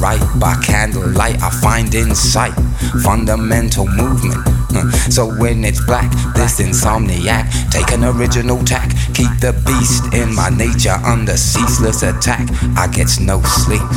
right by candlelight. I find insight, fundamental movement. So when it's black, this insomniac, take an original tack, keep the beast in my nature under ceaseless attack. I get no sleep,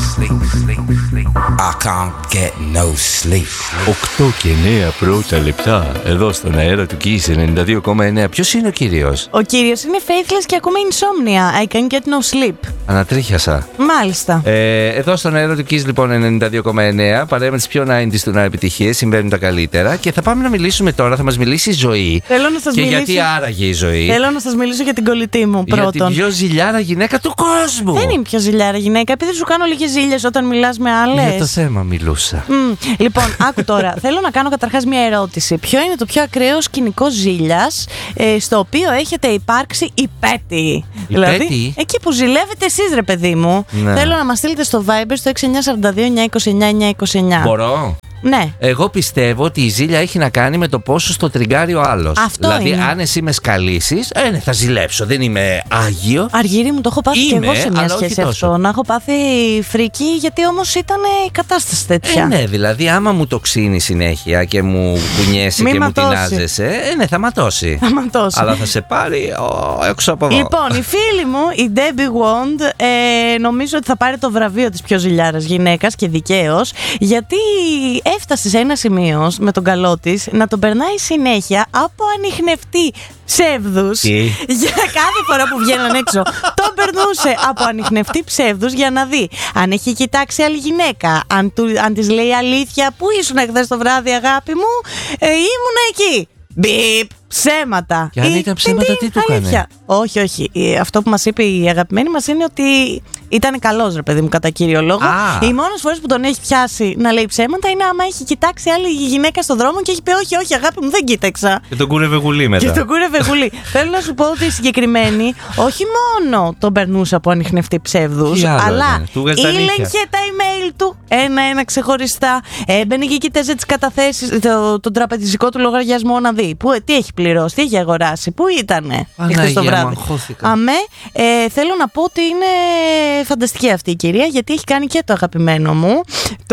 I can't get no sleep. 8 και 9 πρώτα λεπτά εδώ στον αέρα του Kiss 92,9. Ποιος είναι ο κύριος? Ο κύριος είναι Faithless και ακούμε Insomnia. I can't get no sleep. Ανατρίχιασα. Μάλιστα. Εδώ στον αέρα του Kiss λοιπόν 92,9. Παρέα με τις πιο 90's του να επιτυχίες, συμβαίνουν τα καλύτερα. Και θα πάμε να μιλήσουμε τώρα, θα μας μιλήσει η Ζωή. Θέλω να σας και μιλήσω... γιατί άραγε η Ζωή? Θέλω να σας μιλήσω για την κολλητή μου πρώτον. Για την πιο ζηλιάρα γυναίκα του κόσμου. Δεν είμαι πιο ζηλιάρα γυναίκα, επειδή σου κάνω λίγες ζήλιες όταν μιλάς με άλλες. Για το θέμα μιλούσα. Λοιπόν, άκου τώρα. Θέλω να κάνω καταρχάς μια ερώτηση. Ποιο είναι το πιο ακραίο σκηνικό ζήλιας στο οποίο έχετε υπάρξει υπέτειοι? Δηλαδή, εκεί που ζηλεύετε εσείς, ρε παιδί μου. Ναι. Θέλω να μας στείλετε στο Viber στο 6942-929-929. Μπορώ? Ναι. Εγώ πιστεύω ότι η ζήλια έχει να κάνει με το πόσο στο τριγκάρει ο άλλος. Αυτό δηλαδή, είναι. αν εσύ με σκαλίσεις, ναι, θα ζηλέψω. Δεν είμαι άγιο. Αργύρι μου, το έχω πάθει και εγώ σε μια σχέση αυτό. Να έχω πάθει φρίκι, γιατί όμως ήταν η κατάσταση τέτοια. Ναι, δηλαδή, άμα μου το ξύνει συνέχεια και μου κουνιέσαι και μου τεινάζεσαι, ναι, θα ματώσει. Αλλά θα σε πάρει έξω από εδώ. Λοιπόν, η φίλη μου, η Debbie Wand, νομίζω ότι θα πάρει το βραβείο της πιο ζηλιάρας γυναίκας και δικαίως, γιατί έφτασε σε ένα σημείο με τον καλό της να τον περνάει συνέχεια από ανιχνευτή ψεύδους. Για κάθε φορά που βγαίναν έξω, τον περνούσε από ανιχνευτή ψεύδους για να δει αν έχει κοιτάξει άλλη γυναίκα, αν της λέει αλήθεια. Πού ήσουν χθες το βράδυ, αγάπη μου? Ήμουν εκεί. Μπιπ, ψέματα. Και αν ήταν ψέματα, τι του έκανε? Όχι. Αυτό που μας είπε η αγαπημένη μας είναι ότι ήταν καλός, ρε παιδί μου, κατά κύριο λόγο. Οι μόνες φορές που τον έχει πιάσει να λέει ψέματα είναι άμα έχει κοιτάξει άλλη γυναίκα στον δρόμο και έχει πει όχι, αγάπη μου, δεν κοίταξα. Και τον κούρευε γουλή μετά. Θέλω να σου πω ότι η συγκεκριμένη όχι μόνο τον περνούσε από ανιχνευτή ψεύδους, αλλά ήλεγχε τα email του ένα-ένα ξεχωριστά. Έμπαινε και κοίταζε τις καταθέσεις, τον τραπεζικό του λογαριασμό να δει. Τι έχει πληρώσει, τι έχει αγοράσει, πού ήτανε χθες το βράδυ. Αμέ, θέλω να πω ότι είναι φανταστική αυτή η κυρία, γιατί έχει κάνει και το αγαπημένο μου,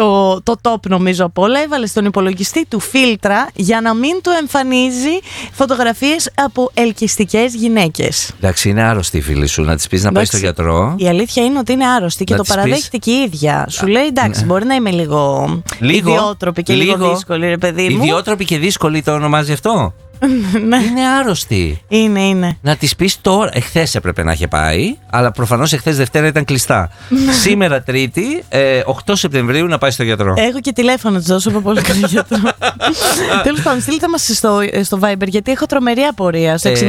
το top νομίζω από όλα. Έβαλε στον υπολογιστή του φίλτρα για να μην του εμφανίζει φωτογραφίες από ελκυστικές γυναίκες. Εντάξει, είναι άρρωστη η φίλη σου, να της πεις να πάει στο γιατρό. Η αλήθεια είναι ότι είναι άρρωστη και το παραδέχεται και η ίδια. Σου λέει εντάξει, μπορεί να είμαι λίγο ιδιότροπη και λίγο δύσκολη, ρε παιδί μου. Ιδιότροπη και δύσκολη το ονομάζει αυτό? Είναι άρρωστη. Είναι. Να της πεις τώρα. Εχθές έπρεπε να είχε πάει, αλλά προφανώς εχθές Δευτέρα ήταν κλειστά. Σήμερα Τρίτη, 8 Σεπτεμβρίου, να πάει στο γιατρό. Έχω και τηλέφωνο, της δώσω από πολύ καλό γιατρό. Τέλος πάντων, στείλτε μας στο Viber, γιατί έχω τρομερή απορία. Στο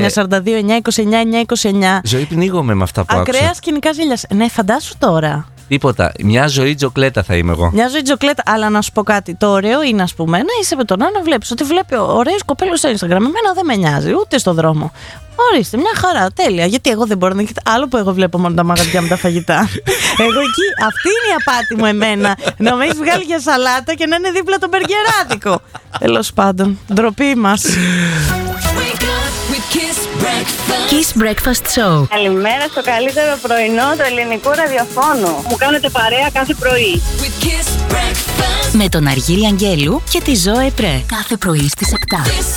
6942-929-929. Ζωή, πνίγομαι με αυτά που άκουσα. Ακραία σκηνικά ζήλιας. Ναι, φαντάσου τώρα. Τίποτα. Μια ζωή τζοκλέτα θα είμαι εγώ. Μια ζωή τζοκλέτα, αλλά να σου πω κάτι. Το ωραίο είναι, ας πούμε, να είσαι με τον άλλο, βλέπεις ότι βλέπει ωραίες κοπέλες στο Instagram. Εμένα δεν με νοιάζει, ούτε στον δρόμο. Ορίστε, μια χαρά, τέλεια. Γιατί εγώ δεν μπορώ να κοιτάξω. Άλλο που εγώ βλέπω μόνο τα μαγαζιά με τα φαγητά. Εγώ εκεί, αυτή είναι η απάτη μου εμένα. Να με έχει βγάλει για σαλάτα και να είναι δίπλα το μπεργκεράδικο. Τέλος πάντων, ντροπή μας. Kiss Breakfast Show. Καλημέρα στο καλύτερο πρωινό του ελληνικού ραδιοφώνου. Μου κάνετε παρέα κάθε πρωί. Με τον Αργύρι Αγγέλου και τη Ζωέ Πρέ. Κάθε πρωί στις 7.